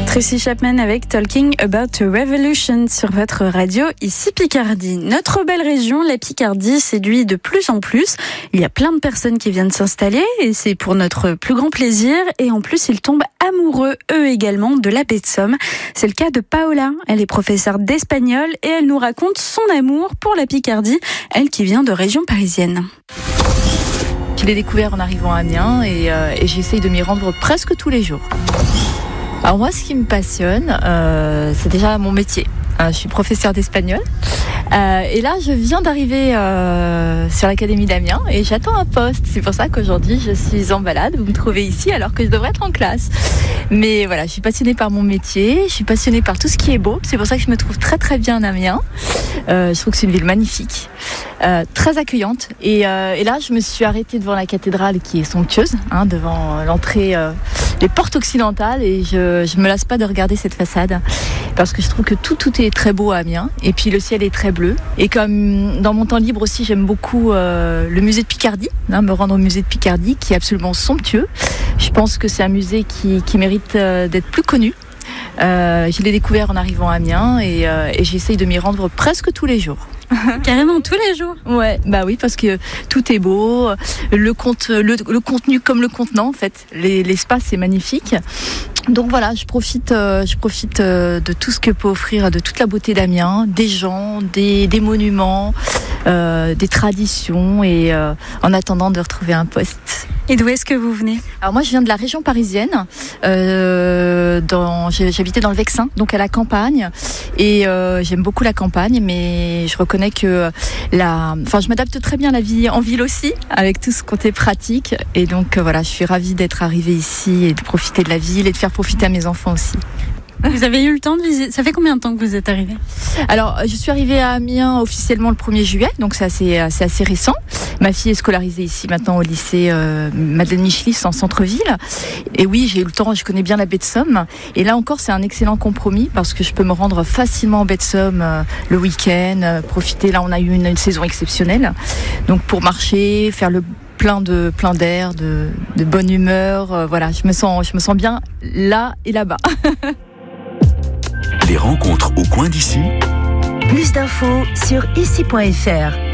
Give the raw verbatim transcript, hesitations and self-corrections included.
Tracy Chapman avec Talking About a Revolution sur votre radio, ici Picardie. Notre belle région, la Picardie, séduit de plus en plus. Il y a plein de personnes qui viennent s'installer et c'est pour notre plus grand plaisir. Et en plus, ils tombent amoureux, eux également, de la baie de Somme. C'est le cas de Paola. Elle est professeure d'espagnol et elle nous raconte son amour pour la Picardie, elle qui vient de région parisienne. Je l'ai découvert en arrivant à Amiens et, euh, et j'essaye de m'y rendre presque tous les jours. Alors moi, ce qui me passionne, euh, c'est déjà mon métier. Euh, je suis professeure d'espagnol euh, et là, je viens d'arriver euh, sur l'Académie d'Amiens et j'attends un poste. C'est pour ça qu'aujourd'hui, je suis en balade. Vous me trouvez ici alors que je devrais être en classe. Mais voilà, je suis passionnée par mon métier, je suis passionnée par tout ce qui est beau. C'est pour ça que je me trouve très très bien en Amiens. Euh, je trouve que c'est une ville magnifique. Euh, très accueillante et, euh, et là je me suis arrêtée devant la cathédrale qui est somptueuse, hein, devant l'entrée, euh, les portes occidentales et je, je me lasse pas de regarder cette façade parce que je trouve que tout, tout est très beau à Amiens et puis le ciel est très bleu et comme dans mon temps libre aussi j'aime beaucoup euh, le musée de Picardie, hein, me rendre au musée de Picardie qui est absolument somptueux. Je pense que c'est un musée qui, qui mérite euh, d'être plus connu. Euh, je l'ai découvert en arrivant à Amiens et, euh, et j'essaye de m'y rendre presque tous les jours. Carrément tous les jours. Ouais, bah oui, parce que tout est beau, le, compte, le, le contenu comme le contenant en fait, Les, l'espace est magnifique. Donc voilà, je profite, euh, je profite euh, de tout ce que peut offrir, de toute la beauté d'Amiens, des gens, des, des monuments, euh, des traditions et euh, en attendant de retrouver un poste. Et d'où est-ce que vous venez ? Alors moi je viens de la région parisienne, euh, dans, j'habitais dans le Vexin, donc à la campagne et euh, j'aime beaucoup la campagne mais je reconnais que la, enfin je m'adapte très bien à la vie en ville aussi avec tout ce côté pratique et donc euh, voilà je suis ravie d'être arrivée ici et de profiter de la ville et de faire profiter à mes enfants aussi. Vous avez eu le temps de visiter. Ça fait combien de temps que vous êtes arrivée ? Alors, je suis arrivée à Amiens officiellement le premier juillet, donc c'est assez, c'est assez récent. Ma fille est scolarisée ici maintenant au lycée euh, Madeleine Michelis en centre-ville. Et oui, j'ai eu le temps, je connais bien la baie de Somme. Et là encore, c'est un excellent compromis parce que je peux me rendre facilement en baie de Somme euh, le week-end, euh, profiter. Là, on a eu une, une saison exceptionnelle. Donc, pour marcher, faire le plein de plein d'air, de, de bonne humeur. Euh, voilà, je me sens, je me sens bien là et là-bas. Les rencontres au coin d'ici. Plus d'infos sur ici point f r.